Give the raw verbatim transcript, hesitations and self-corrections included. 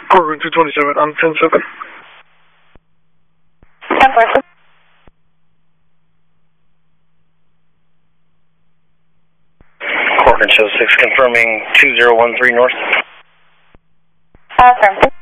Corcoran two twenty-seven on ten seven. ten four. Corcoran show six confirming two zero one three north. Uh, affirmative.